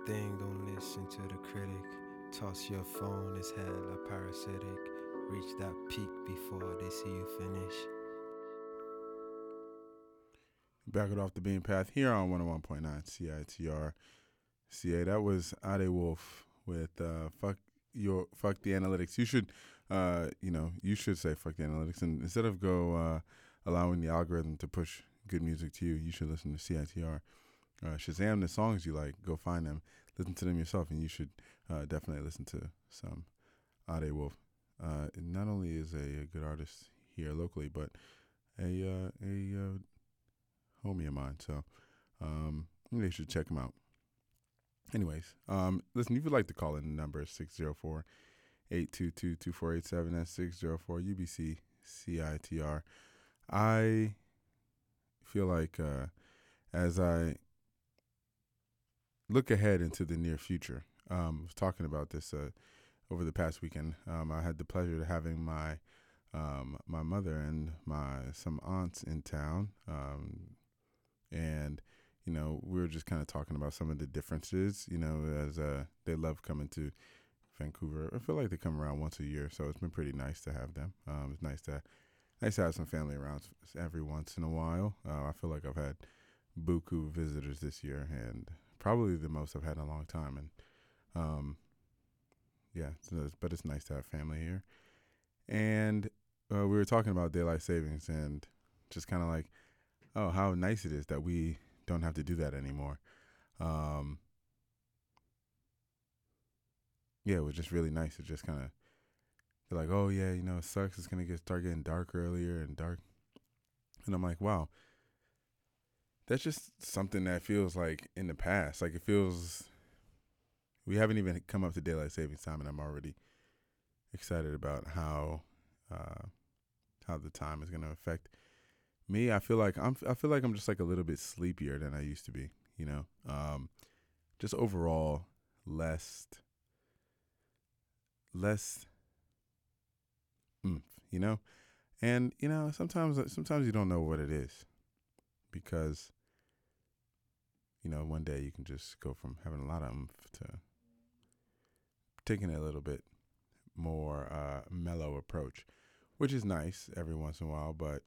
thing, don't listen to the critic. Toss your phone, it's hella parasitic. Reach that peak before they see you finish. Back it off the beam path here on 101.9 CITR. CA, that was Ade Wolf with fuck the analytics. You should you should say fuck the analytics, and instead of allowing the algorithm to push good music to you, you should listen to CITR. Shazam the songs you like, go find them, listen to them yourself, and you should definitely listen to some Ade Wolf. Not only is a good artist here locally, but a homie of mine, so you should check him out. Anyways, listen, if you'd like to call in, the number is 604-822-2487. That's 604 UBC CITR. I feel like as I look ahead into the near future, I was talking about this over the past weekend. I had the pleasure of having my mother and some aunts in town, and we were just kind of talking about some of the differences, as they love coming to Vancouver. I feel like they come around once a year, so it's been pretty nice to have them. It's nice to have some family around every once in a while. I feel like I've had buku visitors this year, and probably the most I've had in a long time. And but it's nice to have family here. And we were talking about daylight savings, and just kind of like, oh, how nice it is that we don't have to do that anymore. It was just really nice to just kind of be like, oh yeah, it sucks. It's gonna start getting dark earlier and dark, and I'm like, wow, that's just something that feels like in the past. Like it feels we haven't even come up to daylight savings time, and I'm already excited about how the time is gonna affect me. I feel like I'm just like a little bit sleepier than I used to be. Just overall less oomph, and sometimes you don't know what it is, because one day you can just go from having a lot of oomph to taking a little bit more mellow approach, which is nice every once in a while, but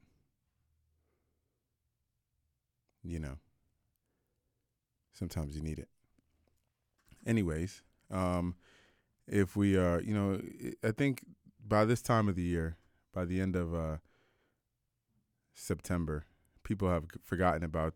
sometimes you need it. Anyways, if we are, I think by this time of the year, by the end of September, people have forgotten about